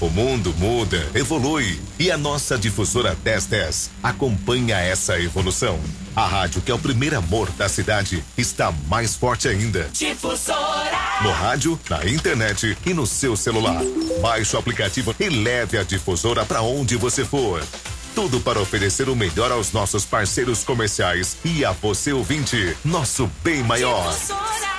O mundo muda, evolui e a nossa difusora 1010 acompanha essa evolução. A rádio, que é o primeiro amor da cidade, está mais forte ainda. Difusora. No rádio, na internet e no seu celular. Baixe o aplicativo e leve a difusora para onde você for. Tudo para oferecer o melhor aos nossos parceiros comerciais e a você ouvinte, nosso bem maior. Difusora.